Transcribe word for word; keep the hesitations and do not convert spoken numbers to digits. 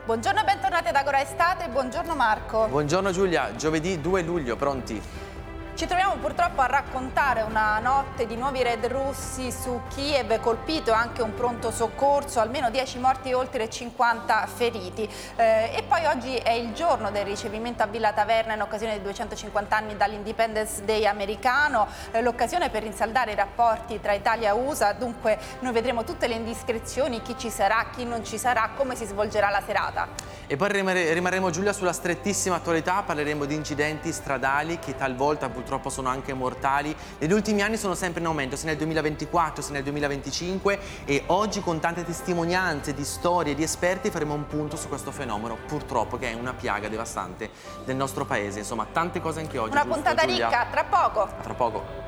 Buongiorno e bentornati ad Agora Estate, buongiorno Marco. Buongiorno Giulia, giovedì due luglio, pronti? Ci troviamo purtroppo a raccontare una notte di nuovi raid russi su Kiev, colpito anche un pronto soccorso, almeno dieci morti e oltre cinquanta feriti. Eh, e poi oggi è il giorno del ricevimento a Villa Taverna in occasione dei duecentocinquanta anni dall'Independence Day americano, eh, l'occasione per rinsaldare i rapporti tra Italia e U S A. Dunque noi vedremo tutte le indiscrezioni, chi ci sarà, chi non ci sarà, come si svolgerà la serata. E poi rimarremo Giulia sulla strettissima attualità, parleremo di incidenti stradali che talvolta purtroppo sono anche mortali. Negli ultimi anni sono sempre in aumento, sia nel duemilaventiquattro sia nel duemilaventicinque, e oggi con tante testimonianze di storie di esperti faremo un punto su questo fenomeno, purtroppo, che è una piaga devastante del nostro paese. Insomma, tante cose anche oggi. Una giusto, puntata Giulia? ricca, tra poco. A tra poco.